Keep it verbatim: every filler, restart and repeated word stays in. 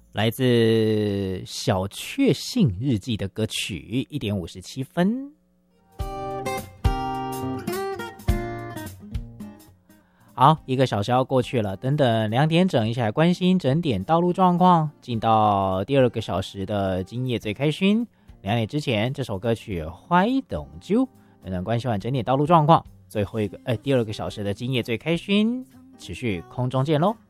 来自小确幸日记的歌曲，一点五十七分。好，一个小时要过去了，等等两点整，一起来关心整点道路状况，进到第二个小时的今夜最开心。两点之前，这首歌曲 Why Don't You， 等等关心完整点道路状况，最后一个呃第二个小时的今夜最开心，持续空中见喽。